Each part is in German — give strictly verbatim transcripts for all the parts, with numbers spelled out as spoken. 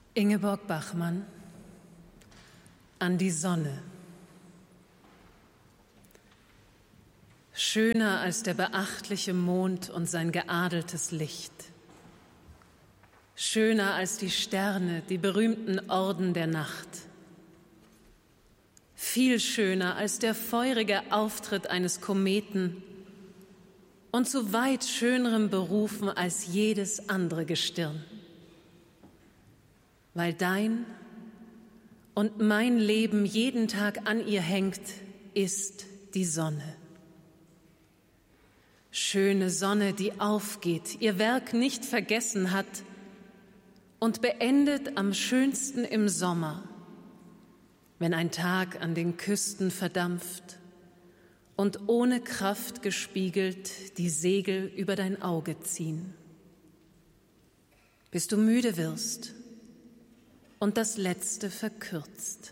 Ingeborg Bachmann, an die Sonne. Schöner als der beachtliche Mond und sein geadeltes Licht. Schöner als die Sterne, die berühmten Orden der Nacht. Viel schöner als der feurige Auftritt eines Kometen und zu weit schönerem berufen als jedes andere Gestirn. Weil dein und mein Leben jeden Tag an ihr hängt, ist die Sonne. Schöne Sonne, die aufgeht, ihr Werk nicht vergessen hat und beendet am schönsten im Sommer, wenn ein Tag an den Küsten verdampft und ohne Kraft gespiegelt die Segel über dein Auge ziehen. Bis du müde wirst und das Letzte verkürzt.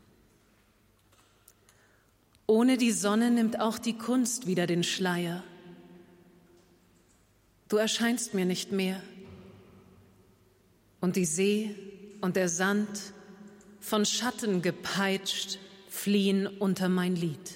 Ohne die Sonne nimmt auch die Kunst wieder den Schleier. Du erscheinst mir nicht mehr. Und die See und der Sand, von Schatten gepeitscht, fliehen unter mein Lied.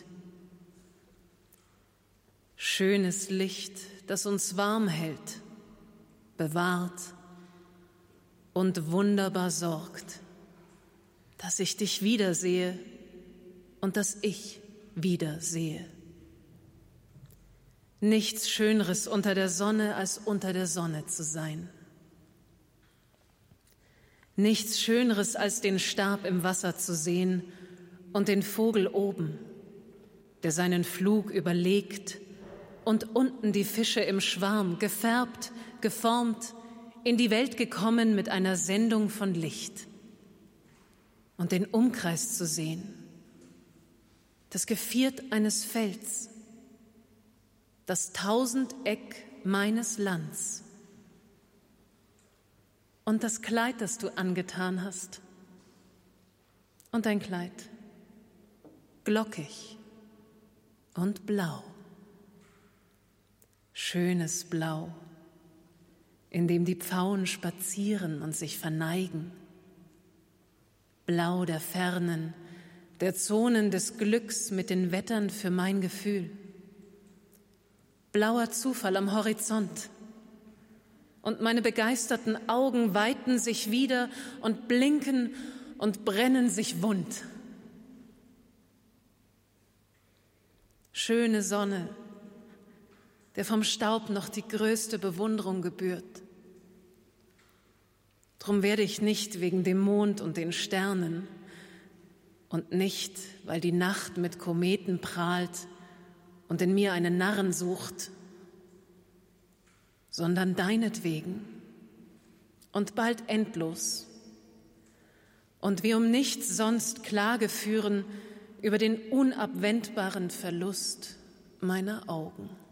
Schönes Licht, das uns warm hält, bewahrt und wunderbar sorgt, dass ich dich wiedersehe und dass ich wiedersehe. Nichts Schöneres unter der Sonne, als unter der Sonne zu sein. Nichts Schöneres, als den Stab im Wasser zu sehen und den Vogel oben, der seinen Flug überlegt und unten die Fische im Schwarm, gefärbt, geformt, in die Welt gekommen mit einer Sendung von Licht. Und den Umkreis zu sehen, das Geviert eines Felds, das Tausendeck meines Lands und das Kleid, das du angetan hast. Und dein Kleid, glockig und blau, schönes Blau, in dem die Pfauen spazieren und sich verneigen. Blau der Fernen, der Zonen des Glücks mit den Wettern für mein Gefühl. Blauer Zufall am Horizont. Und meine begeisterten Augen weiten sich wieder und blinken und brennen sich wund. Schöne Sonne, der vom Staub noch die größte Bewunderung gebührt. Drum werde ich nicht wegen dem Mond und den Sternen und nicht, weil die Nacht mit Kometen prahlt und in mir einen Narren sucht, sondern deinetwegen und bald endlos und wie um nichts sonst Klage führen über den unabwendbaren Verlust meiner Augen.